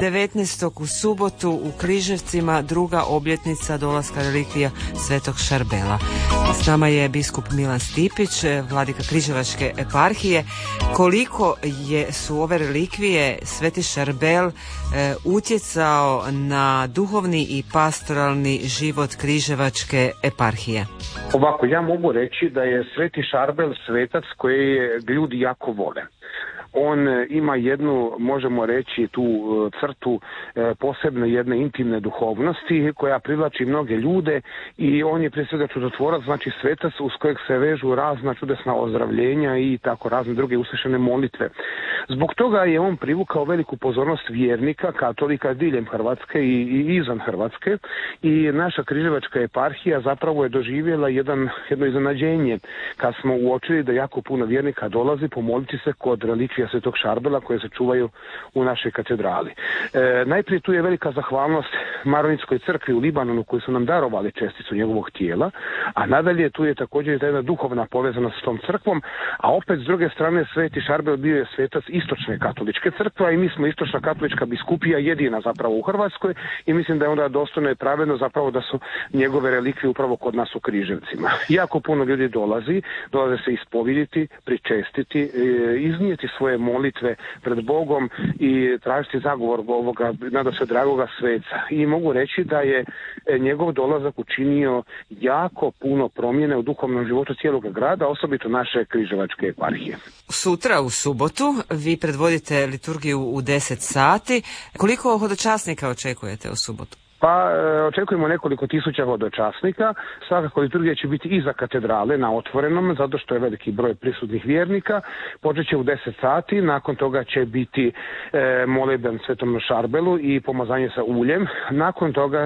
19. u subotu u Križevcima druga obljetnica dolaska relikvija Svetog Šarbela. S nama je biskup Milan Stipić, vladika Križevačke eparhije. Koliko su ove relikvije Sveti Šarbel utjecao na duhovni i pastoralni život Križevačke eparhije? Ovako, ja mogu reći da je Sveti Šarbel svetac koji ljudi jako vole. On ima jednu, možemo reći, tu crtu posebne jedne intimne duhovnosti koja privlači mnoge ljude i on je prije svega čudotvorac, znači svetac uz kojeg se vežu razna čudesna ozdravljenja i tako razne druge uslišene molitve. Zbog toga je on privukao veliku pozornost vjernika, katolika diljem Hrvatske i izvan Hrvatske i naša Križevačka eparhija zapravo je doživjela jedno iznenađenje kad smo uočili da jako puno vjernika dolazi pomoliti se kod relikvija Svetog Šarbela koje se čuvaju u našoj katedrali. Najprije tu je velika zahvalnost Maronitskoj crkvi u Libanonu koji su nam darovali česticu njegovog tijela, a nadalje tu je također jedna duhovna povezanost s tom crkvom, a opet s druge strane Sveti Šarbel bio je svetac istočne katoličke crkve i mi smo istočna katolička biskupija jedina zapravo u Hrvatskoj i mislim da je onda dostojno i pravedno zapravo da su njegove relikvije upravo kod nas u Križevcima. Jako puno ljudi dolaze se ispoviditi, pričestiti, iznijeti svoje molitve pred Bogom i tražiti zagovor ovoga nadasve dragoga sveca. I mogu reći da je njegov dolazak učinio jako puno promjene u duhovnom životu cijelog grada, osobito naše Križevačke eparhije. Sutra u subotu vi predvodite liturgiju u 10 sati. Koliko hodočasnika očekujete u subotu? Pa očekujemo nekoliko tisuća hodočasnika. Svakako liturgija će biti iza katedrale na otvorenom, zato što je veliki broj prisutnih vjernika. Počet će u 10 sati, nakon toga će biti molitben Svetom Šarbelu i pomazanje sa uljem. Nakon toga